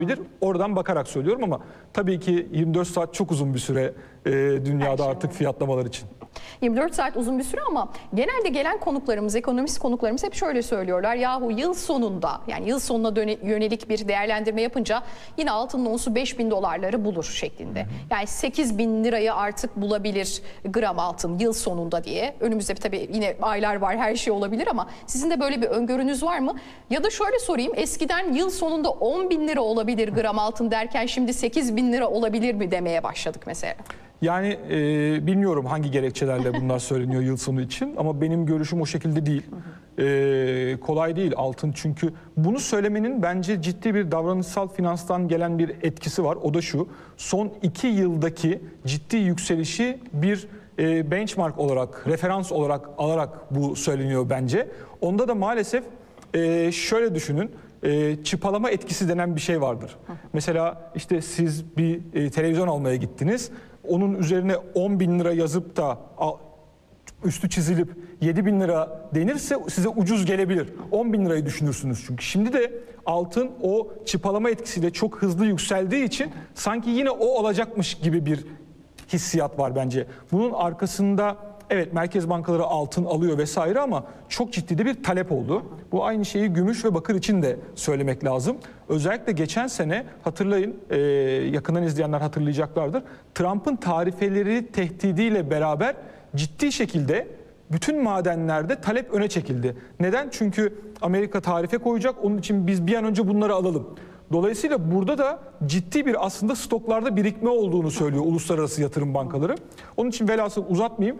Oradan bakarak söylüyorum ama tabii ki 24 saat çok uzun bir süre dünyada artık fiyatlamalar için. 24 saat uzun bir süre ama genelde gelen konuklarımız, ekonomist konuklarımız hep şöyle söylüyorlar. Yahu yıl sonunda, yani yıl sonuna yönelik bir değerlendirme yapınca yine altının onsu 5.000 dolarları bulur şeklinde. Yani 8.000 lirayı artık bulabilir gram altın yıl sonunda diye. Önümüzde tabii yine aylar var, her şey olabilir ama sizin de böyle bir öngörünüz var mı? Ya da şöyle sorayım, eskiden yıl sonunda 10.000 lira olabilir gram altın derken şimdi 8.000 lira olabilir mi demeye başladık mesela. Yani bilmiyorum hangi gerekçelerle bunlar söyleniyor yıl sonu için ama benim görüşüm o şekilde değil. Kolay değil altın, çünkü bunu söylemenin bence ciddi bir davranışsal finanstan gelen bir etkisi var. O da şu: son 2 yıldaki ciddi yükselişi bir benchmark olarak, referans olarak alarak bu söyleniyor bence. Onda da maalesef şöyle düşünün. Çıpalama etkisi denen bir şey vardır. Mesela işte siz bir televizyon almaya gittiniz. Onun üzerine 10.000 lira yazıp da üstü çizilip 7.000 lira denirse size ucuz gelebilir. 10.000 lirayı düşünürsünüz çünkü. Şimdi de altın o çıpalama etkisiyle çok hızlı yükseldiği için sanki yine o olacakmış gibi bir hissiyat var bence. Bunun arkasında evet merkez bankaları altın alıyor vesaire ama çok ciddi de bir talep oldu. Bu aynı şeyi gümüş ve bakır için de söylemek lazım. Özellikle geçen sene hatırlayın, yakından izleyenler hatırlayacaklardır. Trump'ın tarifeleri tehdidiyle beraber ciddi şekilde bütün madenlerde talep öne çekildi. Neden? Çünkü Amerika tarife koyacak, onun için biz bir an önce bunları alalım. Dolayısıyla burada da ciddi bir aslında stoklarda birikme olduğunu söylüyor uluslararası yatırım bankaları. Onun için velhasıl uzatmayayım.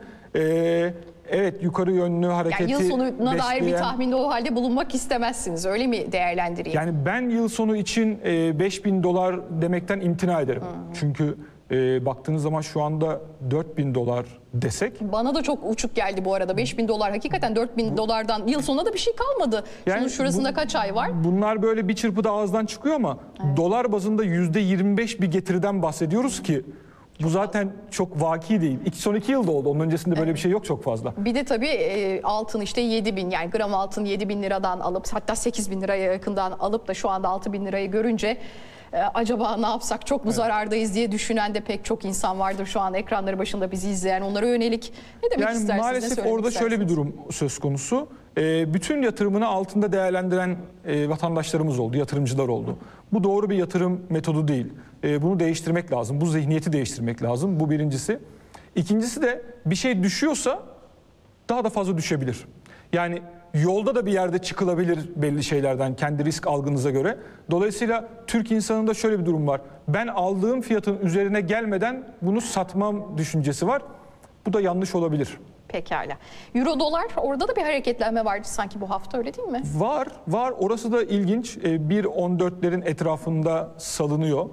Evet, yukarı yönlü hareketi yani yıl sonuna dair bir besleyen, tahminde o halde bulunmak istemezsiniz, öyle mi değerlendireyim? Yani ben yıl sonu için 5.000 dolar demekten imtina ederim. Çünkü baktığınız zaman şu anda 4.000 dolar desek. Bana da çok uçuk geldi bu arada. 5.000 dolar hakikaten 4.000 dolardan yıl sonuna da bir şey kalmadı. Yani şunun şurasında kaç ay var? Bunlar böyle bir çırpıda ağızdan çıkıyor ama dolar bazında %25 bir getiriden bahsediyoruz ki bu zaten çok vaki değil. Son 2 yılda oldu. Onun öncesinde böyle bir şey yok çok fazla. Bir de tabii altın işte 7.000, yani gram altın 7.000 liradan alıp hatta 8.000 liraya yakından alıp da şu anda 6.000 lirayı görünce acaba ne yapsak, çok mu zarardayız diye düşünen de pek çok insan vardır şu an ekranları başında bizi izleyen. Onlara yönelik ne demek istersiniz? Yani maalesef orada şöyle bir durum söz konusu. Bütün yatırımını altında değerlendiren vatandaşlarımız oldu, yatırımcılar oldu. Bu doğru bir yatırım metodu değil. Bunu değiştirmek lazım. Bu zihniyeti değiştirmek lazım. Bu birincisi. İkincisi de bir şey düşüyorsa daha da fazla düşebilir. Yani yolda da bir yerde çıkılabilir belli şeylerden, kendi risk algınıza göre. Dolayısıyla Türk insanında şöyle bir durum var. Ben aldığım fiyatın üzerine gelmeden bunu satmam düşüncesi var. Bu da yanlış olabilir. Pekala. Euro dolar, orada da bir hareketlenme vardı sanki bu hafta, öyle değil mi? Var. Orası da ilginç. 1.14'lerin etrafında salınıyor.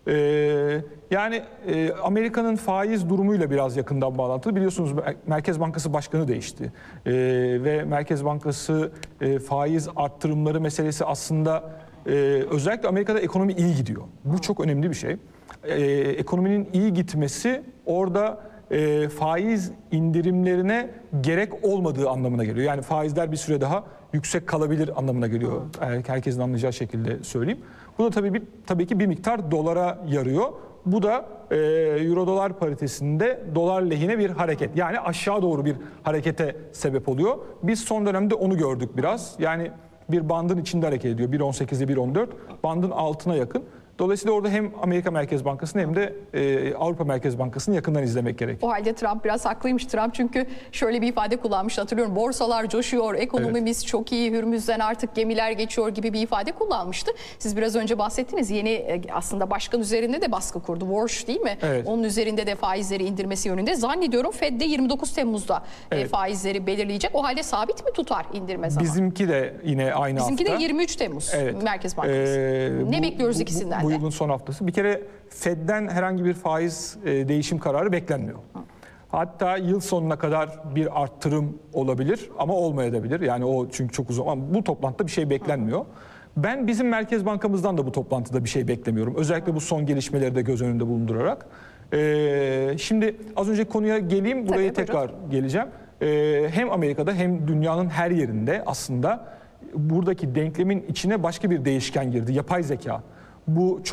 Yani Amerika'nın faiz durumuyla biraz yakından bağlantılı. Biliyorsunuz Merkez Bankası Başkanı değişti. Ve Merkez Bankası faiz arttırımları meselesi aslında özellikle Amerika'da ekonomi iyi gidiyor. Bu çok önemli bir şey. Ekonominin iyi gitmesi orada faiz indirimlerine gerek olmadığı anlamına geliyor. Yani faizler bir süre daha yüksek kalabilir anlamına geliyor. Herkesin anlayacağı şekilde söyleyeyim. Bu da tabii ki bir miktar dolara yarıyor. Bu da euro dolar paritesinde dolar lehine bir hareket. Yani aşağı doğru bir harekete sebep oluyor. Biz son dönemde onu gördük biraz. Yani bir bandın içinde hareket ediyor. 1.18'e 1.14, bandın altına yakın. Dolayısıyla orada hem Amerika Merkez Bankası'nı hem de Avrupa Merkez Bankası'nı yakından izlemek gerekiyor. O halde Trump biraz haklıymış. Trump çünkü şöyle bir ifade kullanmıştı, hatırlıyorum. Borsalar coşuyor, ekonomimiz çok iyi, Hürmüz'den artık gemiler geçiyor gibi bir ifade kullanmıştı. Siz biraz önce bahsettiniz. Yeni aslında başkan üzerinde de baskı kurdu. Walsh değil mi? Evet. Onun üzerinde de faizleri indirmesi yönünde. Zannediyorum Fed de 29 Temmuz'da faizleri belirleyecek. O halde sabit mi tutar indirme zamanı? Bizimki de yine aynı hafta. Bizimki de 23 Temmuz Merkez Bankası. Ne bekliyoruz ikisinden? Bu yılın son haftası. Bir kere Fed'den herhangi bir faiz değişim kararı beklenmiyor. Hatta yıl sonuna kadar bir arttırım olabilir ama olmayabilir. Yani o çünkü çok uzun, ama bu toplantıda bir şey beklenmiyor. Ben bizim Merkez Bankamızdan da bu toplantıda bir şey beklemiyorum. Özellikle bu son gelişmeleri de göz önünde bulundurarak. Şimdi az önce konuya geleyim, buraya tekrar geleceğim. Hem Amerika'da hem dünyanın her yerinde aslında buradaki denklemin içine başka bir değişken girdi. Yapay zeka. Bu